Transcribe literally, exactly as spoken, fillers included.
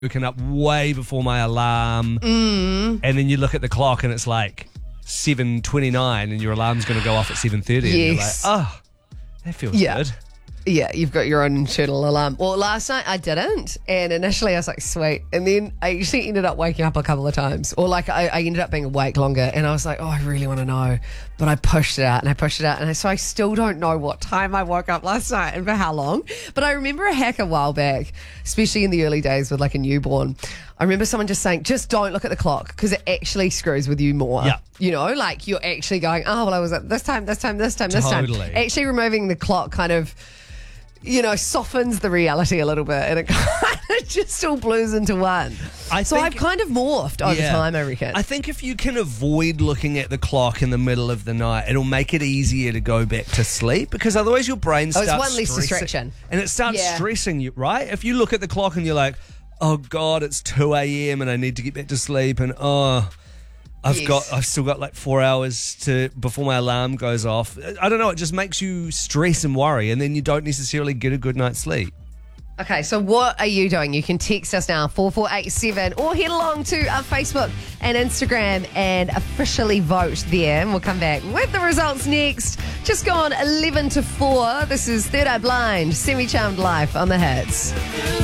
woken up way before my alarm. Mm. And then you look at the clock and it's like seven twenty-nine and your alarm's going to go off at seven thirty. Yes. And you're like, oh, that feels Yeah. good. Yeah, you've got your own internal alarm. Well, last night I didn't, and initially I was like, sweet. And then I actually ended up waking up a couple of times, or like I, I ended up being awake longer, and I was like, oh, I really want to know. But I pushed it out, and I pushed it out, and I, so I still don't know what time I woke up last night and for how long. But I remember a hack a while back, especially in the early days with like a newborn. I remember someone just saying, just don't look at the clock because it actually screws with you more. Yeah. You know, like you're actually going, oh, well, I was at this time, this time, this time, this Totally. time. Actually removing the clock kind of, you know, softens the reality a little bit and it kind of just all blues into one. I so think- I've kind of morphed over Yeah. time, I reckon. I think if you can avoid looking at the clock in the middle of the night, it'll make it easier to go back to sleep because otherwise your brain Oh, starts it's one less stressing- distraction. And it starts Yeah. stressing you, right? If you look at the clock and you're like, oh God, it's two a.m. and I need to get back to sleep and oh... I've Yes. got, I've still got like four hours to before my alarm goes off. I don't know. It just makes you stress and worry, and then you don't necessarily get a good night's sleep. Okay, so what are you doing? You can text us now, four four eight seven, or head along to our Facebook and Instagram and officially vote there. And we'll come back with the results next. Just gone eleven to four. This is Third Eye Blind, Semi-Charmed Life on the Hits.